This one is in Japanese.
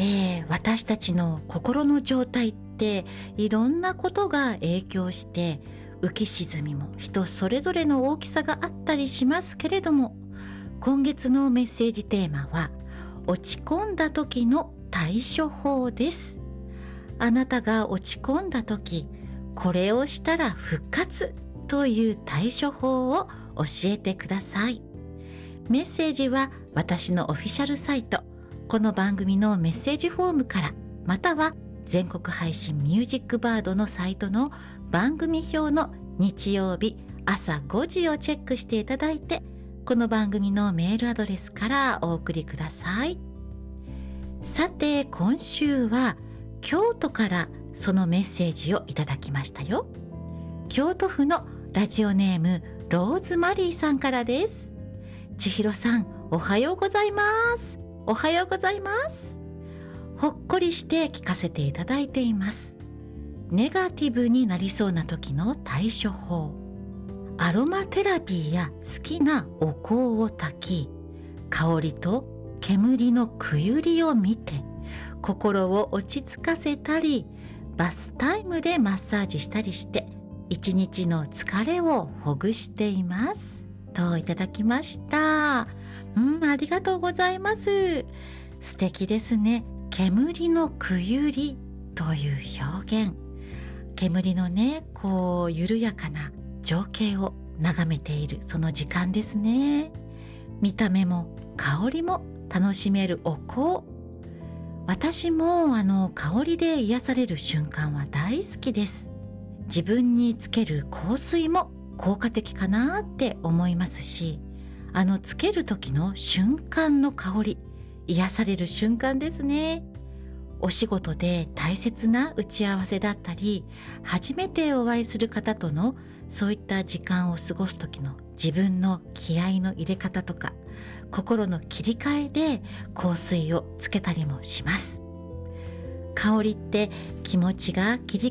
私たちの心の状態っていろんなことが影響して浮き沈みも人それぞれの大きさがあったりしますけれども、今月のメッセージテーマは落ち込んだ時の対処法です。あなたが落ち込んだ時、これをしたら復活という対処法を教えてください。メッセージは私のオフィシャルサイト、この番組のメッセージフォームから、または全国配信ミュージックバードのサイトの番組表の日曜日朝5時をチェックしていただいて、この番組のメールアドレスからお送りください。さて、今週は京都からそのメッセージをいただきましたよ。京都府のラジオネームローズマリーさんからです。千尋さん、おはようございます。おはようございます。ほっこりして聞かせていただいています。ネガティブになりそうな時の対処法。アロマテラピーや好きなお香を焚き、香りと煙のくゆりを見て心を落ち着かせたり、バスタイムでマッサージしたりして一日の疲れをほぐしていますといただきました。ありがとうございます。素敵ですね。煙のくゆりという表現。煙のね、こう緩やかな情景を眺めているその時間ですね。見た目も香りも楽しめるお香。私も香りで癒される瞬間は大好きです。自分につける香水も効果的かなって思いますし、つける時の瞬間の香り、癒される瞬間ですね。お仕事で大切な打ち合わせだったり、初めてお会いする方とのそういった時間を過ごす時の自分の気合の入れ方とか、心の切り替えで香水をつけたりもします。香りって気持ちが切り